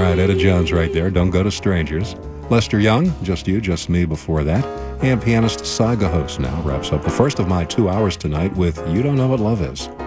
right, Etta Jones right there. Don't Go to Strangers. Lester Young, Just You, Just Me before that. And pianist Cy Gahos now wraps up the first of my 2 hours tonight with You Don't Know What Love Is.